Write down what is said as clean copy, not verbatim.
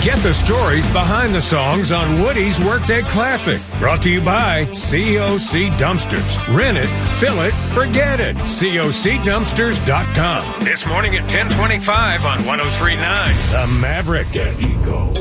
Get the stories behind the songs on Woody's Workday Classic. Brought to you by COC Dumpsters. Rent it, fill it, forget it. COCDumpsters.com. This morning at 10:25 on 103.9. The Maverick at Eco.